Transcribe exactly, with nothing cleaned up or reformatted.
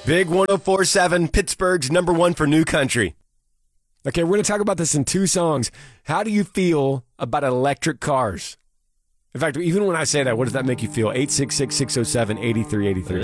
Big one oh four point seven, Pittsburgh's number one for new country. Okay, we're going to talk about this in two songs. How do you feel about electric cars? In fact, even when I say that, what does that make you feel? eight six six, six oh seven, eight three eight three.